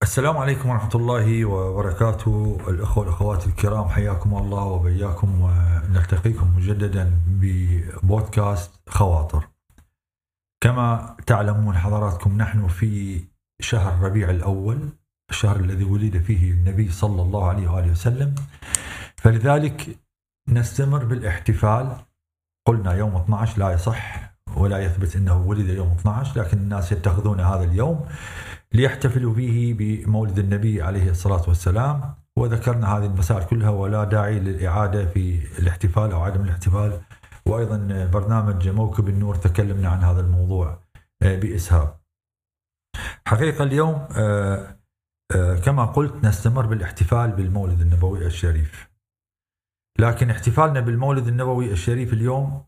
السلام عليكم ورحمة الله وبركاته. الأخوة والأخوات الكرام، حياكم الله وبياكم، ونلتقيكم مجددا ببودكاست خواطر. كما تعلمون حضراتكم، نحن في شهر ربيع الأول، الشهر الذي ولد فيه النبي صلى الله عليه وآله وسلم، فلذلك نستمر بالاحتفال. قلنا يوم 12 لا يصح ولا يثبت أنه ولد يوم 12، لكن الناس يتخذون هذا اليوم ليحتفلوا فيه بمولد النبي عليه الصلاة والسلام، وذكرنا هذه المسائل كلها ولا داعي للإعادة في الاحتفال أو عدم الاحتفال. وأيضا برنامج موكب النور تكلمنا عن هذا الموضوع بإسهاب. حقيقة اليوم كما قلت نستمر بالاحتفال بالمولد النبوي الشريف، لكن احتفالنا بالمولد النبوي الشريف اليوم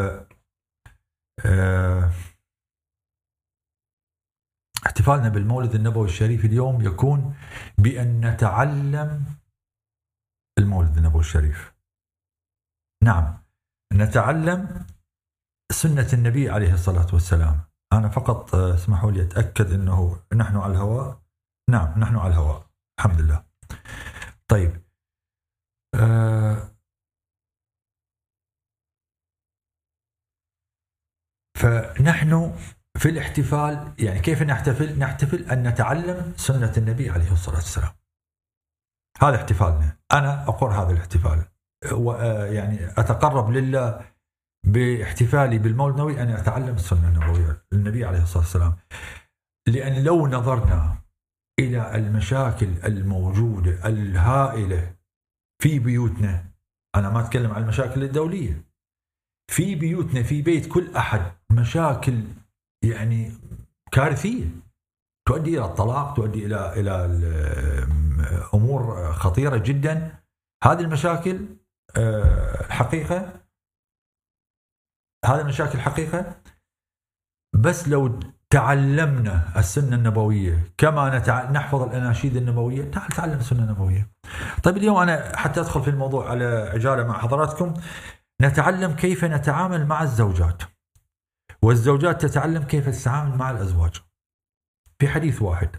احتفالنا بالمولد النبوي الشريف اليوم يكون بأن نتعلم المولد النبوي الشريف. نعم، نتعلم سنة النبي عليه الصلاة والسلام. أنا فقط اسمحوا لي أتأكد أنه نحن على الهواء. نعم، نحن على الهواء الحمد لله. طيب، فنحن في الاحتفال، يعني كيف نحتفل؟ نحتفل أن نتعلم سنة النبي عليه الصلاة والسلام. هذا احتفالنا. أنا أقر هذا الاحتفال، ويعني أتقرب لله باحتفالي بالمولد النبوي أن أتعلم السنة النبوية للنبي عليه الصلاة والسلام. لأن لو نظرنا إلى المشاكل الموجودة الهائلة في بيوتنا، أنا ما أتكلم عن المشاكل الدولية، في بيوتنا، في بيت كل أحد مشاكل يعني كارثية تؤدي إلى الطلاق، تؤدي إلى أمور خطيرة جدا. هذه المشاكل حقيقة، هذه المشاكل حقيقة. بس لو تعلمنا السنة النبوية كما نحفظ الأناشيد النبوية، تعال تعلم السنة النبوية. طيب اليوم أنا حتى أدخل في الموضوع على عجالة مع حضراتكم، نتعلم كيف نتعامل مع الزوجات، والزوجات تتعلم كيف تتعامل مع الأزواج. في حديث واحد،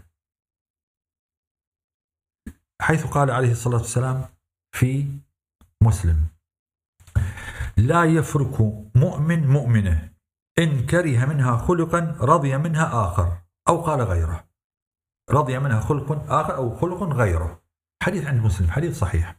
حيث قال عليه الصلاة والسلام في مسلم: لا يفرق مؤمن مؤمنة إن كره منها خلقا رضي منها آخر، أو قال غيره، رضي منها خلق آخر أو خلق غيره. حديث عند مسلم، حديث صحيح.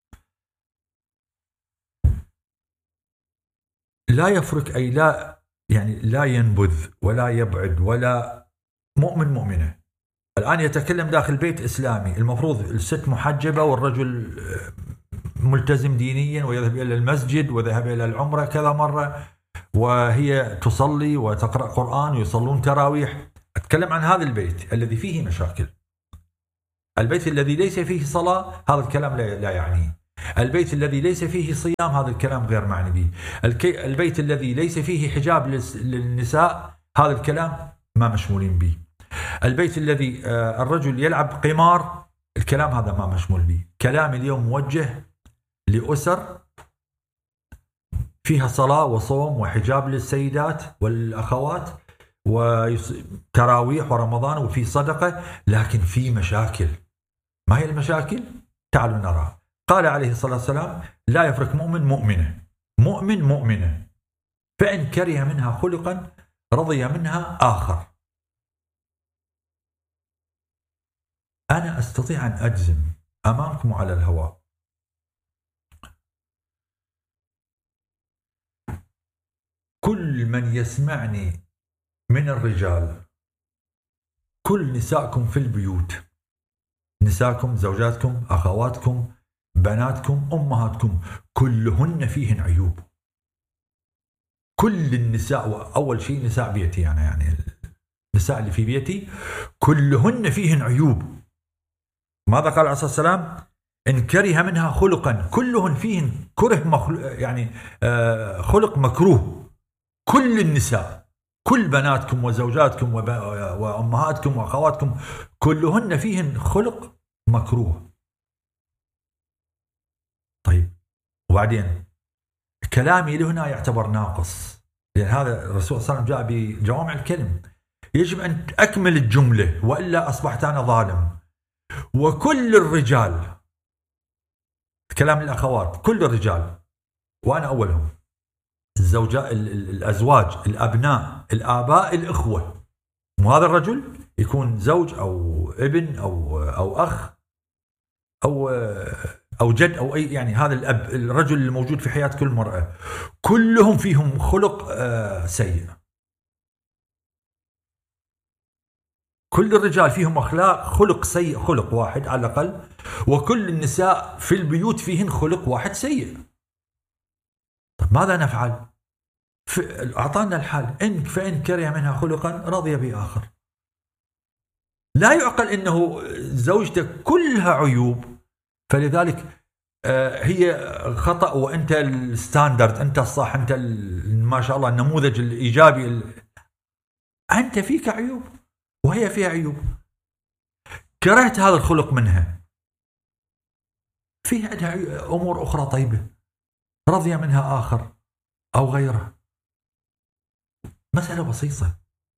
لا يفرق أي لا، يعني لا ينبذ ولا يبعد، ولا مؤمن مؤمنة. الآن يتكلم داخل بيت إسلامي، المفروض الست محجبة والرجل ملتزم دينيا ويذهب إلى المسجد وذهب إلى العمرة كذا مرة، وهي تصلي وتقرأ قرآن ويصلون تراويح. أتكلم عن هذا البيت الذي فيه مشاكل. البيت الذي ليس فيه صلاة هذا الكلام لا يعنيه. البيت الذي ليس فيه صيام هذا الكلام غير معني به. البيت الذي ليس فيه حجاب للنساء هذا الكلام ما مشمولين به. البيت الذي الرجل يلعب قمار الكلام هذا ما مشمول به. كلامي اليوم موجه لأسر فيها صلاة وصوم وحجاب للسيدات والأخوات وتراويح ورمضان وفي صدقة، لكن في مشاكل. ما هي المشاكل؟ تعالوا نرى. قال عليه الصلاة والسلام: لا يفرق مؤمن مؤمنة، مؤمن مؤمنة، فإن كره منها خلقا رضي منها آخر. أنا أستطيع أن أجزم أمامكم على الهواء كل من يسمعني من الرجال، كل نسائكم في البيوت، نسائكم، زوجاتكم، أخواتكم، بناتكم، أمهاتكم، كلهن فيهن عيوب. كل النساء، أول شيء نساء بيتي، يعني النساء اللي في بيتي كلهن فيهن عيوب. ماذا قال عليه الصلاة والسلام؟ إن كره منها خلقا، كلهن فيهن كره يعني خلق مكروه. كل النساء، كل بناتكم وزوجاتكم وأمهاتكم وأخواتكم كلهن فيهن خلق مكروه. طيب، وبعدين كلامي لهنا يعتبر ناقص، لأن هذا الرسول صلى الله عليه وسلم جاء بجوامع الكلم. يجب أن أكمل الجملة وإلا أصبحت أنا ظالم. وكل الرجال، كلام الأخوات، كل الرجال وأنا أولهم، الزوجاء، الأزواج، الأبناء، الآباء، الإخوة، وهذا الرجل يكون زوج أو ابن أو أخ أو جد أو أي، يعني هذا الأب، الرجل الموجود في حياة كل مرأة، كلهم فيهم خلق سيء. كل الرجال فيهم خلق سيء، خلق واحد على الأقل، وكل النساء في البيوت فيهن خلق واحد سيء. طب ماذا نفعل؟ أعطانا الحل، فإن كره منها خلقا رضي بآخر. لا يعقل إنه زوجتك كلها عيوب فلذلك هي خطأ وأنت الستاندرد، أنت الصح، أنت ما شاء الله النموذج الإيجابي. أنت فيك عيوب وهي فيها عيوب، كرهت هذا الخلق منها، فيها عندها أمور أخرى طيبة، رضي منها آخر أو غيره. مسألة بسيطة.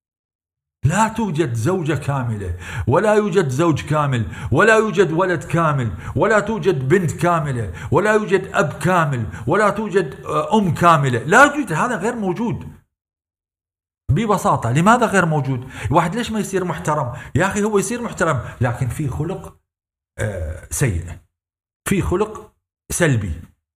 لا توجد زوجة كاملة، ولا يوجد زوج كامل، ولا يوجد ولد كامل، ولا توجد بنت كاملة، ولا يوجد أب كامل، ولا توجد أم كاملة. لا يوجد، هذا غير موجود ببساطة. لماذا غير موجود؟ واحد ليش ما يصير محترم؟ يا أخي هو يصير محترم لكن في خلق سيء، في خلق سلبي.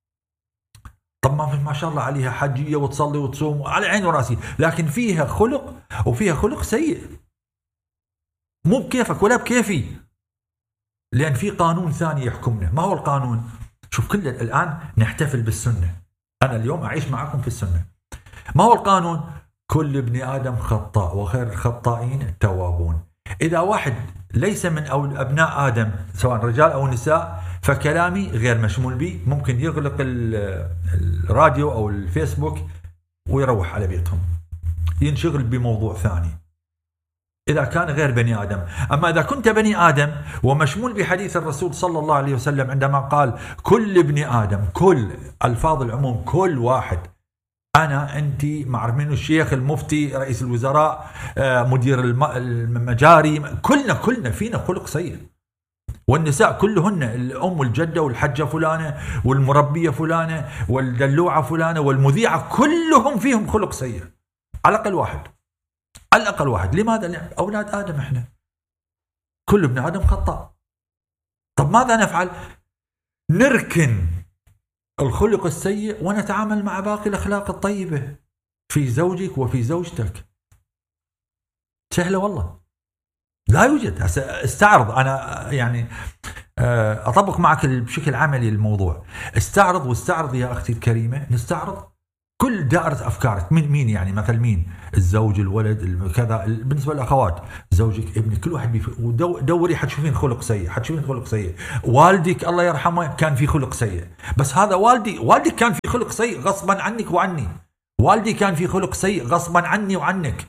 طب ما شاء الله عليها حجية وتصلي وتصوم على عين وراسي، لكن فيها خلق وفيها خلق سيء، مو بكيفك ولا بكيفي، لأن في قانون ثاني يحكمنا. ما هو القانون؟ شوف، كل الآن نحتفل بالسنة، أنا اليوم أعيش معكم في السنة. ما هو القانون؟ كل ابن آدم خطاء وخير الخطائين التوابون. إذا واحد ليس من أبناء آدم سواء رجال أو نساء فكلامي غير مشمول به، ممكن يغلق الراديو أو الفيسبوك ويروح على بيتهم ينشغل بموضوع ثاني إذا كان غير بني آدم. أما إذا كنت بني آدم ومشمول بحديث الرسول صلى الله عليه وسلم عندما قال كل ابن آدم، كل ألفاظ العموم، كل واحد، أنا، أنت، معرف منه، الشيخ، المفتي، رئيس الوزراء، مدير المجاري، كلنا فينا خلق سيء. والنساء كلهن، الأم والجدة والحجة فلانة والمربية فلانة والدلوعة فلانة والمذيعة، كلهم فيهم خلق سيء على الأقل واحد، على الأقل واحد. لماذا؟ أولاد آدم إحنا، كل ابن آدم خطأ. طب ماذا نفعل؟ نركن الخلق السيء ونتعامل مع باقي الأخلاق الطيبة في زوجك وفي زوجتك. سهلة والله، لا يوجد. استعرض، أنا يعني أطبق معك بشكل عملي الموضوع. واستعرض يا أختي الكريمة، نستعرض كل دائرة أفكارك. مين يعني مثل مين؟ الزوج، الولد، كذا. بالنسبة للأخوات، زوجك، ابنك، كل واحد دوري حتشوفين خلق سيء. والدك الله يرحمه كان في خلق سيء، بس هذا والدك كان في خلق سيء غصبا عنك وعني، والدي كان في خلق سيء غصبا عني وعنك،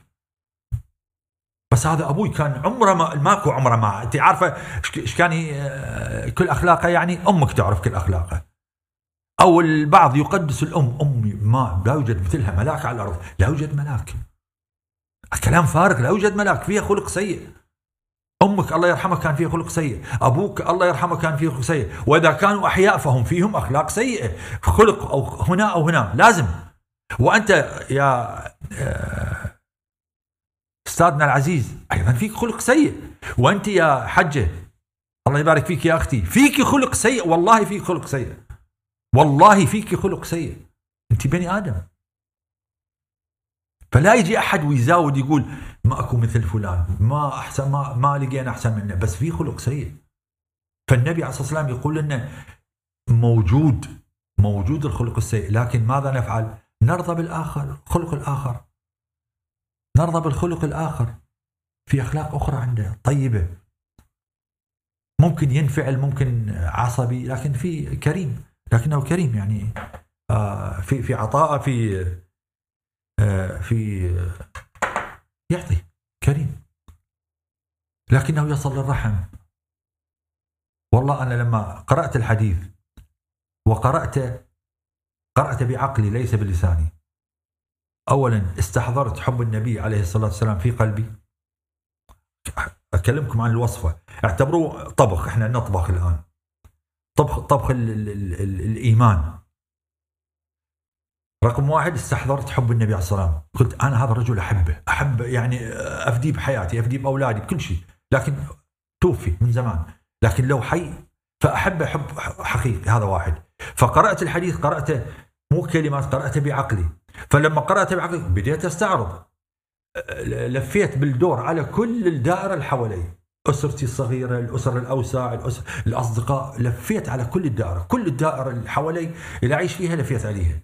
بس هذا أبوي كان عمره ما أنت عارفة إيش كان كل أخلاقه، يعني أمك تعرف كل أخلاقه. أو البعض يقدس الأم، أمي ما لا يوجد مثلها ملاك على الأرض. لا يوجد ملاك، كلام فارغ. لا يوجد ملاك، فيها خلق سيء. أمك الله يرحمها كان فيها خلق سيء، أبوك الله يرحمه كان فيه خلق سيء، وإذا كانوا أحياء فهم فيهم أخلاق سيئة، خلق أو هنا لازم. وأنت يا أستاذنا العزيز أيضا فيك خلق سيء، وأنت يا حجة الله يبارك فيك يا أختي فيك خلق سيء، والله فيك خلق سيء، والله فيك خلق سيء، أنت بني آدم. فلا يجي أحد ويزاود يقول ما أكو مثل فلان، ما أحسن، ما لقينا أحسن منه، بس فيه خلق سيء. فالنبي عليه الصلاة والسلام يقول لنا موجود الخلق السيء، لكن ماذا نفعل؟ نرضى بالآخر، خلق الآخر، نرضى بالخلق الآخر. في أخلاق أخرى عنده طيبة، ممكن ينفعل، ممكن عصبي، لكن في كريم، لكنه كريم يعني في عطاء، في يعطي، كريم، لكنه يصل للرحم. والله أنا لما قرأت الحديث وقرأت بعقلي ليس بلساني، أولا استحضرت حب النبي عليه الصلاة والسلام في قلبي. أكلمكم عن الوصفة، اعتبروه طبخ، احنا نطبخ الآن، طبخ الإيمان. رقم واحد، استحضرت حب النبي عليه الصلاة والسلام، قلت أنا هذا الرجل أحب يعني أفديه بحياتي، أفديه بأولادي، بكل شيء، لكن توفي من زمان، لكن لو حي فأحب حب حقيقي. هذا واحد. فقرأت الحديث، قرأته مو كلمات، قرأته بعقلي. فلما قرأته بعقلي بديت أستعرض، لفيت بالدور على كل الدائرة اللي حوالي، أسرتي الصغيرة، الأسر الأوسع، الأصدقاء، لفيت على كل الدائرة، كل الدائرة اللي حوالي اللي أعيش فيها لفيت عليها،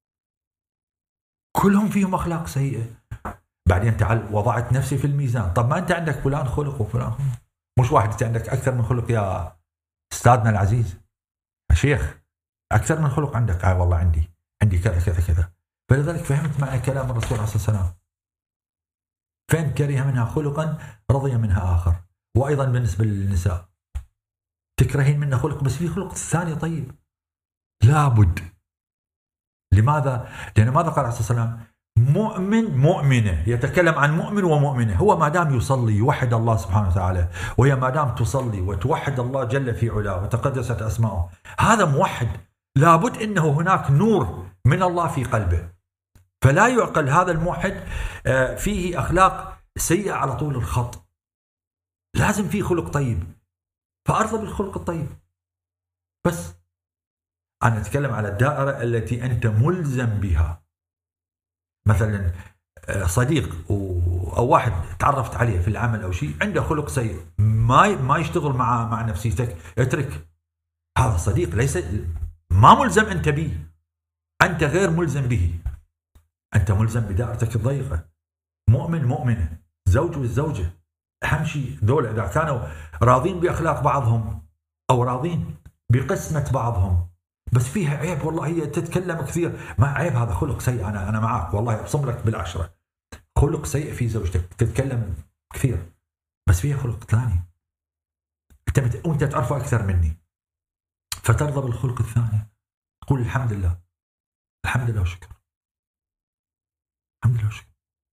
كلهم فيهم أخلاق سيئة. بعدين تعال وضعت نفسي في الميزان. طب ما أنت عندك فلان خلق وفلان خلق، مش واحد، أنت عندك أكثر من خلق يا أستاذنا العزيز يا شيخ، أكثر من خلق عندك. والله عندي كذا كذا كذا. فلذلك فهمت معنى كلام الرسول عليه الصلاة والسلام، فإن كره منها خلقا رضي منها آخر. وأيضا بالنسبة للنساء، تكرهين منها خلق بس في خلق ثاني طيب، لابد. لماذا؟ لأن ماذا قال عليه الصلاة والسلام؟ مؤمنة، يتكلم عن مؤمن ومؤمنة. هو ما دام يصلي يوحد الله سبحانه وتعالى، وهي ما دام تصلي وتوحد الله جل في علاه وتقدست أسماؤه، هذا موحد، لابد إنه هناك نور من الله في قلبه. فلا يعقل هذا الموحد فيه أخلاق سيئة على طول الخط، لازم فيه خلق طيب، فأرضى بالخلق الطيب. بس أنا أتكلم على الدائرة التي أنت ملزم بها. مثلا صديق أو واحد تعرفت عليه في العمل أو شيء عنده خلق سيء، ما يشتغل مع نفسيتك، اترك هذا الصديق، ليس ما ملزم أنت به، أنت غير ملزم به، أنت ملزم بدائرتك الضيقة. مؤمنة، زوج والزوجة، أهم شيء دول إذا كانوا راضين بأخلاق بعضهم أو راضين بقسمة بعضهم، بس فيها عيب، والله هي تتكلم كثير، ما عيب، هذا خلق سيء، أنا معك والله أبصم لك بالعشرة، خلق سيء في زوجتك، تتكلم كثير بس فيها خلق ثاني، وأنت تعرفه أكثر مني، فترضى بالخلق الثاني، قول الحمد لله، الحمد لله وشكر، الحمد لله وشكر.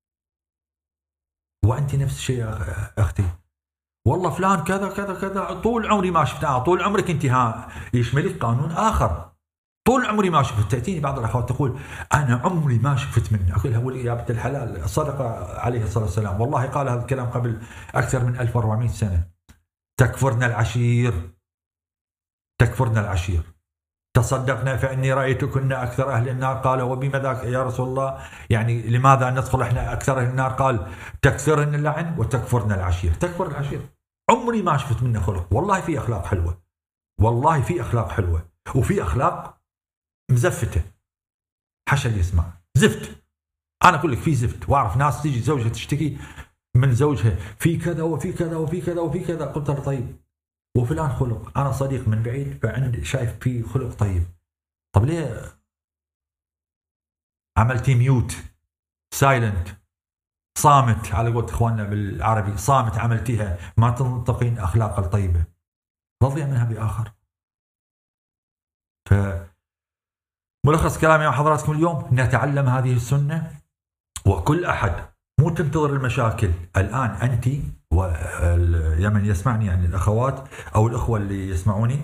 وأنت نفس الشيء يا أختي، والله فلان كذا كذا كذا، طول عمري ما شفت. طول عمرك انت يشملك قانون آخر، طول عمري ما شفت. تأتيني بعض الأخوات تقول أنا عمري ما شفت منه، أقول لها يا بنت الحلال، صدق عليه الصلاة والسلام، والله قال هذا الكلام قبل أكثر من 1400 سنة. تكفرنا العشير، تصدقنا فإني رأيتكن أكثر أهل النار. قال وبما ذاك يا رسول الله، يعني لماذا ندخل إحنا أكثر أهل النار؟ قال تكثرن اللعن وتكفرن العشير. تكفر العشير عمري ما شفت منه خلق. والله في أخلاق حلوة، والله في أخلاق حلوة، وفي أخلاق مزفتة، حشا يسمع زفت. أنا أقول لك في زفت، وأعرف ناس تيجي زوجها تشتكي من زوجها في كذا وفي كذا وفي كذا وفي كذا. قلت له طيب وفلان خلق، أنا صديق من بعيد فعندي شايف فيه خلق طيب، طب ليه عملتي ميوت سايلنت، صامت على قولة إخواننا بالعربي، صامت عملتيها، ما تنطقين أخلاق الطيبة، رضي منها بآخر. فملخص كلامي مع حضراتكم اليوم، نتعلم هذه السنة، وكل أحد مو تنتظر المشاكل. الآن أنت ومن يسمعني، يعني الأخوات أو الأخوة اللي يسمعوني،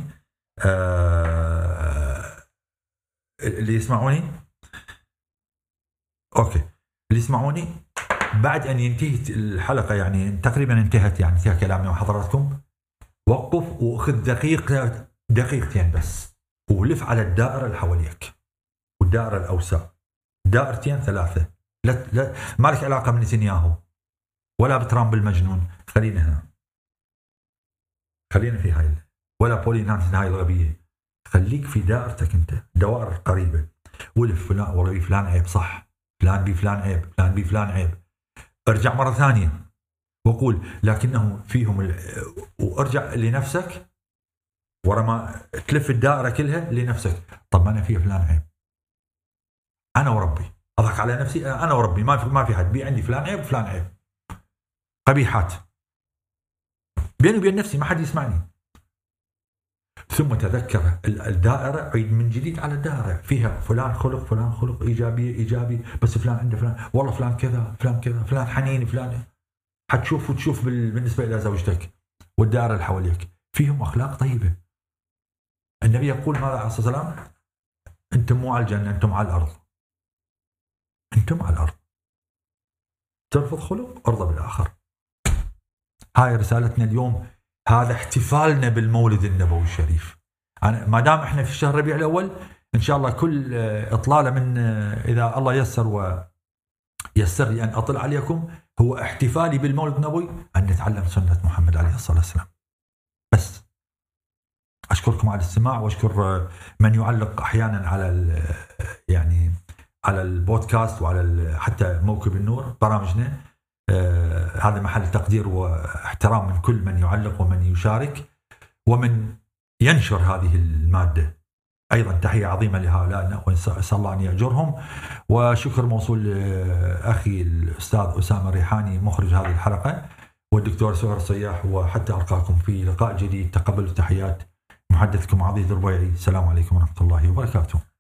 أوكي، اللي يسمعوني بعد أن ينتهي الحلقة، يعني تقريبا انتهت، يعني فيها كلامي مع حضراتكم، وقف وأخذ دقيقتين بس، ولف على الدائرة اللي حواليك، والدائرة الأوسع، دائرتين ثلاثة، لا ما لك علاقة بنتنياهو ولا بترامب المجنون، خلينا هنا، خلينا في هاي، ولا بولي نانسن هاي الغبية، خليك في دائرتك أنت، دوائر قريبة، ولف فلان، والله فلان عيب صح، فلان بي فلان عيب، فلان بي فلان عيب، ارجع مرة ثانية وقول لكنهم فيهم وارجع لنفسك، ورا ما تلف الدائرة كلها لنفسك، طب ما أنا فيه فلان عيب، أنا وربي أضحك على نفسي، أنا وربي ما في حد بي عندي فلان عيب وفلان عيب، قبيحات بيني وبين نفسي، ما حد يسمعني. ثم تذكر الدائرة، عيد من جديد على الدائرة، فيها فلان خلق إيجابي، بس فلان عنده فلان، والله فلان كذا فلان كذا، فلان حنين، فلان. حتشوف بالنسبة إلى زوجتك والدائرة اللي حواليك فيهم أخلاق طيبة. النبي يقول ماذا عليه الصلاة والسلام؟ أنتم مو على الجنة، أنتم على الأرض. أنتم على الأرض، ترفض خلق ارضى بالآخر. هاي رسالتنا اليوم، هذا احتفالنا بالمولد النبوي الشريف. ما دام احنا في شهر ربيع الأول، إن شاء الله كل إطلالة من إذا الله يسر ويسر لي أن أطلع عليكم هو احتفالي بالمولد النبوي، أن نتعلم سنة محمد عليه الصلاة والسلام. بس أشكركم على الاستماع، وأشكر من يعلق أحيانا على يعني على البودكاست وعلى حتى موكب النور برامجنا. هذا محل تقدير واحترام من كل من يعلق ومن يشارك ومن ينشر هذه المادة. أيضا تحية عظيمة لهؤلاء وأسأل الله أن يأجرهم. وشكر موصول أخي الأستاذ أسامة الريحاني مخرج هذه الحلقة، والدكتور سهر الصياح. وحتى ألقاكم في لقاء جديد، تقبلوا تحيات محدثكم عضيد الربيعي. السلام عليكم ورحمة الله وبركاته.